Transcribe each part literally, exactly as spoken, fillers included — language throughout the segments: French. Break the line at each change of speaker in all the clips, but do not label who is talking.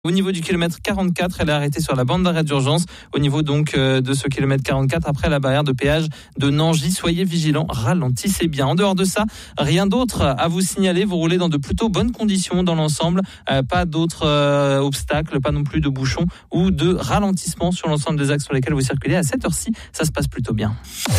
Au niveau du kilomètre quarante-quatre, elle est arrêtée sur la bande d'arrêt d'urgence. Au niveau donc euh, de ce kilomètre quarante-quatre, après la barrière de péage de Nangy, soyez vigilants, ralentissez bien. En dehors de ça, rien d'autre à vous signaler. Vous roulez dans de plutôt bonnes conditions dans l'ensemble. Euh, pas d'autres euh, obstacles, pas non plus de bouchons ou de ralentissement sur l'ensemble des axes sur lesquels vous circulez. À cette heure-ci, ça se passe plutôt bien.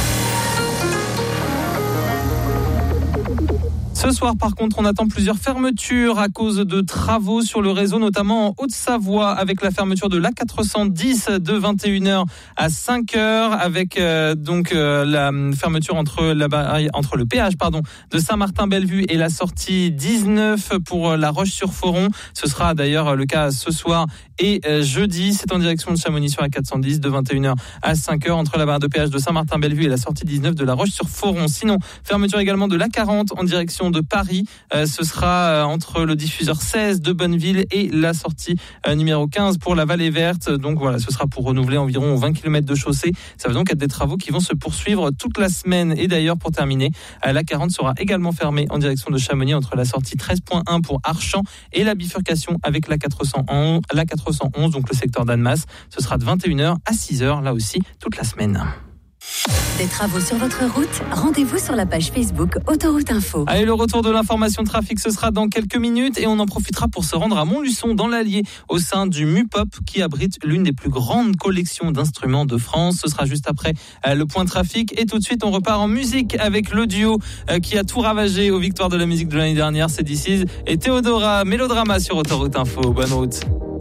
Ce soir, par contre, on attend plusieurs fermetures à cause de travaux sur le réseau, notamment en Haute-Savoie, avec la fermeture de l'A quatre cent dix de vingt et une heures à cinq heures, avec euh, donc euh, la fermeture entre, la, entre le péage pardon, de Saint-Martin-Bellevue et la sortie dix-neuf pour La Roche-sur-Foron. Ce sera d'ailleurs le cas ce soir et euh, jeudi. C'est en direction de Chamonix sur la quatre cent dix de vingt et une heures à cinq heures, entre la barre de péage de Saint-Martin-Bellevue et la sortie dix-neuf de La Roche-sur-Foron. Sinon, fermeture également de l'A quarante en direction de Paris. Euh, ce sera euh, entre le diffuseur seize de Bonneville et la sortie euh, numéro quinze pour la Vallée Verte. Donc voilà, ce sera pour renouveler environ vingt kilomètres de chaussée. Ça va donc être des travaux qui vont se poursuivre toute la semaine. Et d'ailleurs, pour terminer, euh, l'A quarante sera également fermée en direction de Chamonix entre la sortie treize point un pour Archamps et la bifurcation avec la quatre cent onze, la quatre cent onze, donc le secteur d'Annemasse. Ce sera de vingt et une heures à six heures, là aussi, toute la semaine.
Des travaux sur votre route, rendez-vous sur la page Facebook Autoroute Info.
Allez, le retour de l'information trafic, ce sera dans quelques minutes et on en profitera pour se rendre à Montluçon dans l'Allier au sein du MUPOP qui abrite l'une des plus grandes collections d'instruments de France. Ce sera juste après euh, le point trafic et tout de suite on repart en musique avec le duo euh, qui a tout ravagé aux victoires de la musique de l'année dernière, c'est This Is et Théodora, Mélodrama sur Autoroute Info. Bonne route.